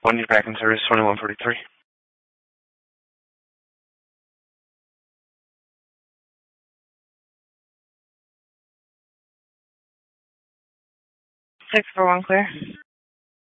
One year back in service, 2143. 641 clear.